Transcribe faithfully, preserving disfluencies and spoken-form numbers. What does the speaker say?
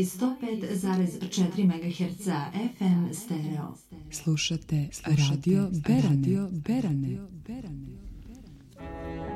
i sto pet zarez četiri megaherca F M stereo. Slušate Radio Berane.